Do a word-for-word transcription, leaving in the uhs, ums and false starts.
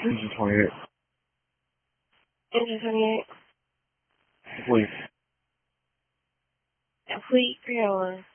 兼职创业。 兼职创业会。 会这样吗？